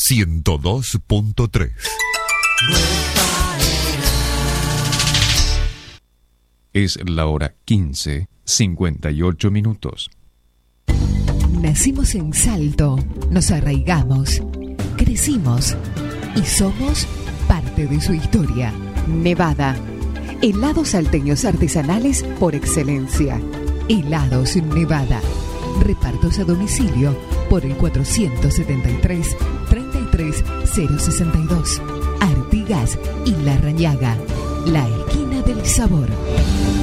102.3. Es la hora 15:58. Nacimos en Salto, nos arraigamos, crecimos y somos parte de su historia. Nevada, helados salteños artesanales por excelencia. Helados Nevada, repartos a domicilio por el 473-33062. Artigas y La Rañaga, la esquina del sabor.